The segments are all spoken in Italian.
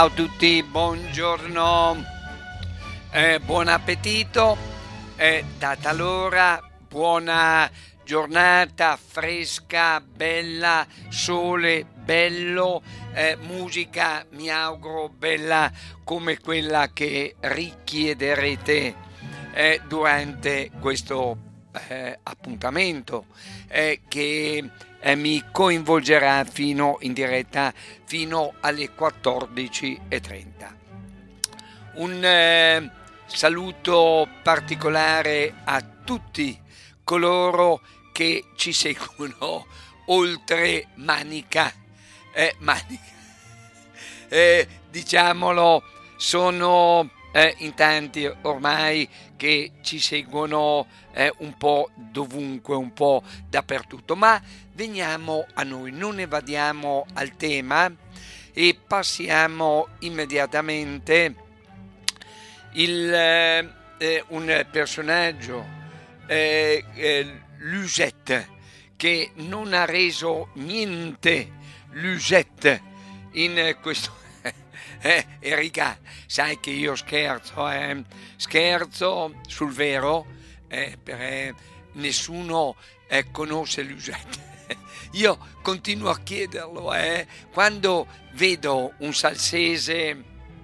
Ciao a tutti, buongiorno, buon appetito, data l'ora, buona giornata, fresca, bella, sole bello, musica mi auguro bella come quella che richiederete durante questo appuntamento che mi coinvolgerà fino in diretta fino alle 14:30. Un saluto particolare a tutti coloro che ci seguono oltre Manica. Manica. Diciamolo, sono in tanti ormai che ci seguono un po' dovunque, un po' dappertutto, ma veniamo a noi, non evadiamo al tema e passiamo immediatamente un personaggio, Lucette, che non ha reso niente Lucette in questo. Erika, sai che io scherzo sul vero, perché nessuno conosce Lucette. Io continuo a chiederlo, quando vedo un salsese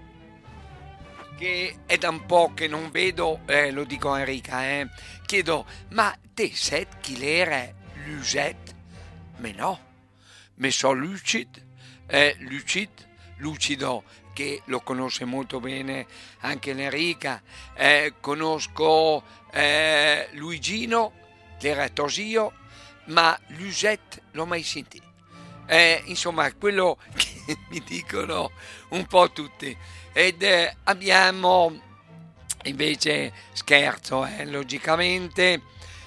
che è da un po' che non vedo, lo dico a Enrica, chiedo, ma te sai chi l'era Lucette? Ma no, me so lucido, che lo conosce molto bene anche l'Enrica, conosco Luigino, che era Tosio, ma Lucette l'ho mai sentito. Insomma, quello che mi dicono un po' tutti. Ed abbiamo invece, scherzo, logicamente,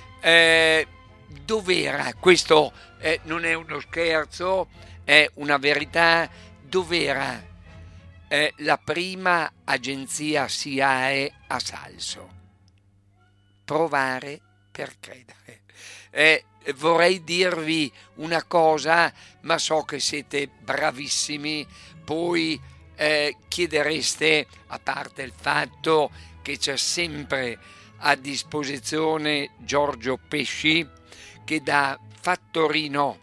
dov'era, questo non è uno scherzo, è una verità, dov'era la prima agenzia SIAE a Salso? Provare per credere. Vorrei dirvi una cosa, ma so che siete bravissimi, poi chiedereste, a parte il fatto che c'è sempre a disposizione Giorgio Pesci, che da fattorino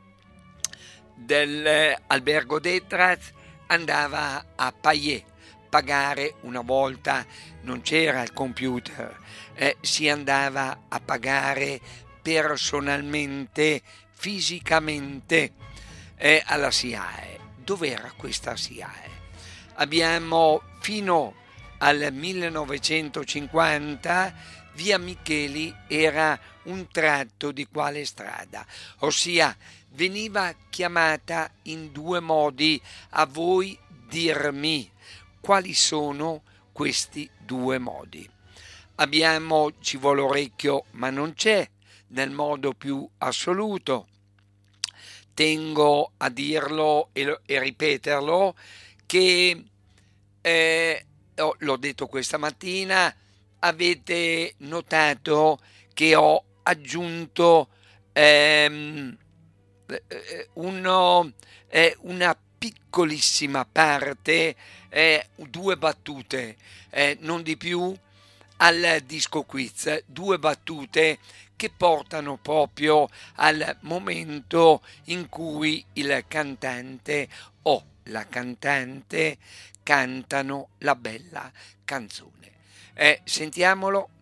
dell'albergo Detraz andava a pagare una volta, non c'era il computer, si andava a pagare personalmente, fisicamente alla SIAE. Dov'era questa SIAE? Abbiamo fino al 1950 via Micheli era un tratto di quale strada, ossia veniva chiamata in due modi. A voi dirmi quali sono questi due modi. Ci vuole orecchio, ma non c'è nel modo più assoluto. Tengo a dirlo e ripeterlo che l'ho detto questa mattina, avete notato che ho aggiunto una piccolissima parte, due battute, non di più, al disco quiz, due battute che portano proprio al momento in cui il cantante o la cantante cantano la bella canzone. Sentiamolo